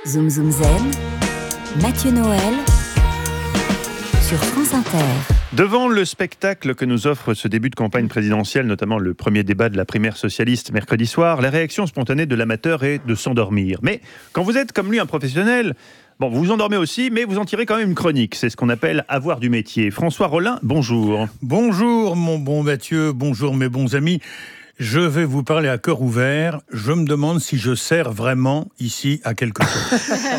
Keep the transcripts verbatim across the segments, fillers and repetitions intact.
Zoom Zoom Zen, Mathieu Noël, sur France Inter. Devant le spectacle que nous offre ce début de campagne présidentielle, notamment le premier débat de la primaire socialiste mercredi soir, la réaction spontanée de l'amateur est de s'endormir. Mais quand vous êtes comme lui un professionnel, bon, vous vous endormez aussi, mais vous en tirez quand même une chronique. C'est ce qu'on appelle avoir du métier. François Rollin, bonjour. Bonjour mon bon Mathieu, bonjour mes bons amis. Je vais vous parler à cœur ouvert. Je me demande si je sers vraiment ici à quelque chose.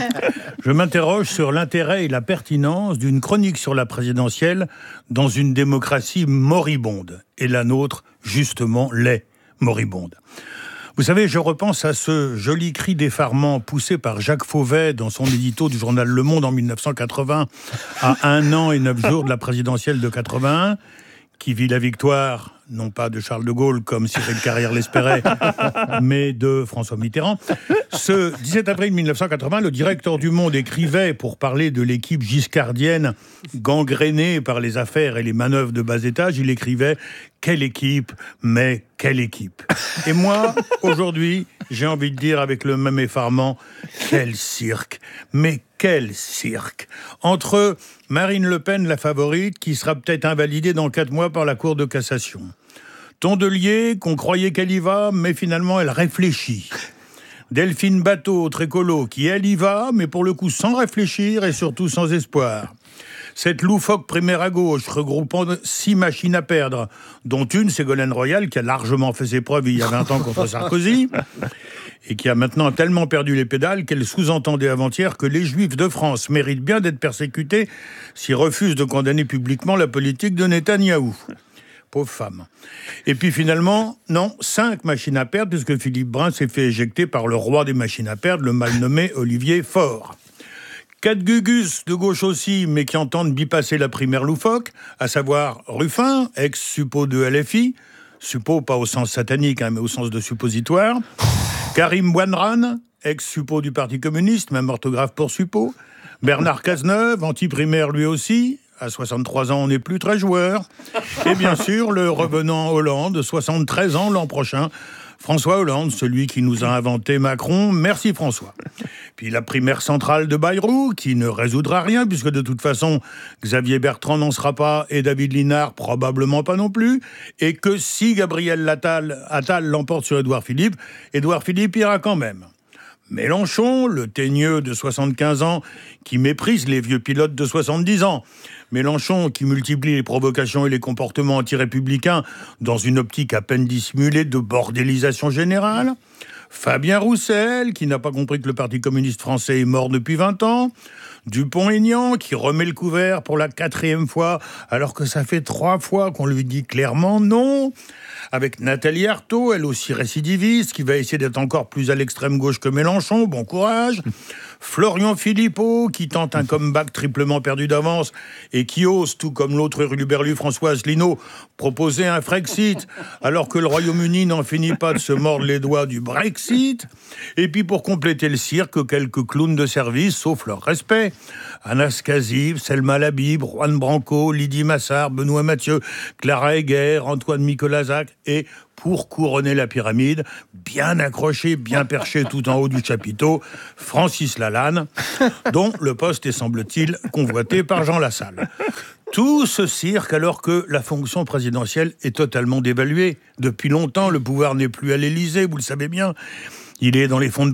Je m'interroge sur l'intérêt et la pertinence d'une chronique sur la présidentielle dans une démocratie moribonde. Et la nôtre, justement, l'est moribonde. Vous savez, je repense à ce joli cri d'effarement poussé par Jacques Fauvet dans son édito du journal Le Monde en dix-neuf cent quatre-vingts, à un an et neuf jours de la présidentielle de quatre-vingt-un, qui vit la victoire, non pas de Charles de Gaulle, comme Cyril Carrière l'espérait, mais de François Mitterrand. Ce dix-sept avril mille neuf cent quatre-vingts, le directeur du Monde écrivait, pour parler de l'équipe giscardienne gangrénée par les affaires et les manœuvres de bas étage, il écrivait « Quelle équipe, mais quelle équipe !» Et moi, aujourd'hui, j'ai envie de dire avec le même effarement « Quel cirque ! Mais quel cirque !» Entre Marine Le Pen, la favorite, qui sera peut-être invalidée dans quatre mois par la Cour de cassation. Tondelier, qu'on croyait qu'elle y va, mais finalement elle réfléchit. Delphine Batho, autre écolo, qui elle y va, mais pour le coup sans réfléchir et surtout sans espoir. Cette loufoque primaire à gauche, regroupant six machines à perdre, dont une, Ségolène Royal, qui a largement fait ses preuves il y a vingt ans contre Sarkozy, et qui a maintenant tellement perdu les pédales qu'elle sous-entendait avant-hier que les Juifs de France méritent bien d'être persécutés s'ils refusent de condamner publiquement la politique de Netanyahou. Pauvre femme. Et puis finalement, non, cinq machines à perdre, puisque Philippe Brun s'est fait éjecter par le roi des machines à perdre, le mal nommé Olivier Faure. Quatre gugus de gauche aussi, mais qui entendent bypasser la primaire loufoque, à savoir Ruffin, ex-suppo de L F I, suppo pas au sens satanique, hein, mais au sens de suppositoire, Karim Bouanran, ex-suppo du Parti communiste, même orthographe pour suppo, Bernard Cazeneuve, anti-primaire lui aussi, à soixante-trois ans on n'est plus très joueur, et bien sûr le revenant Hollande, soixante-treize ans l'an prochain, François Hollande, celui qui nous a inventé Macron, merci François. Puis la primaire centrale de Bayrou, qui ne résoudra rien, puisque de toute façon, Xavier Bertrand n'en sera pas, et David Linard probablement pas non plus, et que si Gabriel Attal, Attal l'emporte sur Édouard Philippe, Édouard Philippe ira quand même. Mélenchon, le teigneux de soixante-quinze ans, qui méprise les vieux pilotes de soixante-dix ans. Mélenchon qui multiplie les provocations et les comportements anti-républicains dans une optique à peine dissimulée de bordélisation générale. Fabien Roussel, qui n'a pas compris que le Parti communiste français est mort depuis vingt ans. Dupont-Aignan, qui remet le couvert pour la quatrième fois, alors que ça fait trois fois qu'on lui dit clairement non. Avec Nathalie Arthaud, elle aussi récidiviste, qui va essayer d'être encore plus à l'extrême gauche que Mélenchon, bon courage. Florian Philippot, qui tente un comeback triplement perdu d'avance et qui ose, tout comme l'autre hurluberlu Françoise Asselineau, proposer un Frexit, alors que le Royaume-Uni n'en finit pas de se mordre les doigts du Brexit. Et puis pour compléter le cirque, quelques clowns de service, sauf leur respect. Anas Kazib, Selma Labib, Juan Branco, Lydie Massard, Benoît Mathieu, Clara Heger, Antoine Micolazac et, pour couronner la pyramide, bien accroché, bien perché tout en haut du chapiteau, Francis Lalanne, dont le poste est, semble-t-il, convoité par Jean Lassalle. Tout ce cirque alors que la fonction présidentielle est totalement dévaluée. Depuis longtemps, le pouvoir n'est plus à l'Élysée, vous le savez bien. Il est dans les fonds de